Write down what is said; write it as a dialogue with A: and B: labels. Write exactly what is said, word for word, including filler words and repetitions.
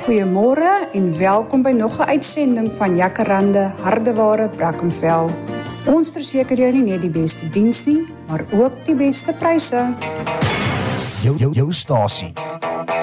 A: Goeiemôre en welkom by nog 'n uitsending van Jacaranda Hardeware Brackenfell. Ons verseker jou nie net die beste diens nie, maar ook die beste pryse.
B: Jou, jou, jou stasie